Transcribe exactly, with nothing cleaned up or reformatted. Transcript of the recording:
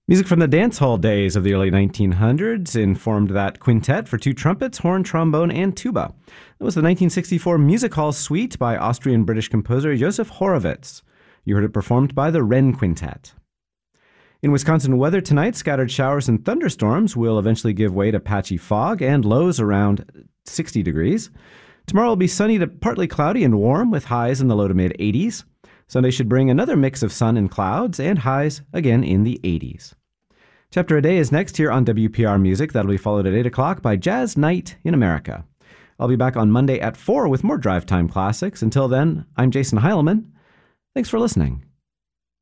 Music from the dance hall days of the early nineteen hundreds informed that quintet for two trumpets, horn, trombone, and tuba. That was the nineteen sixty-four Music Hall Suite by Austrian-British composer Josef Horowitz. You heard it performed by the Wren Quintet. In Wisconsin weather tonight, scattered showers and thunderstorms will eventually give way to patchy fog and lows around sixty degrees. Tomorrow will be sunny to partly cloudy and warm with highs in the low to mid eighties. Sunday should bring another mix of sun and clouds and highs again in the eighties. Chapter a Day is next here on W P R Music. That'll be followed at eight o'clock by Jazz Night in America. I'll be back on Monday at four with more Drive Time Classics. Until then, I'm Jason Heilman. Thanks for listening.